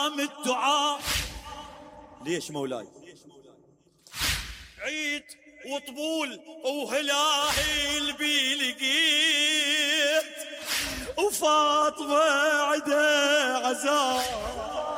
الدعاء. ليش مولاي؟ عيد وطبول وهلاهل بيلقيت، وفاطمة عدا عزاء.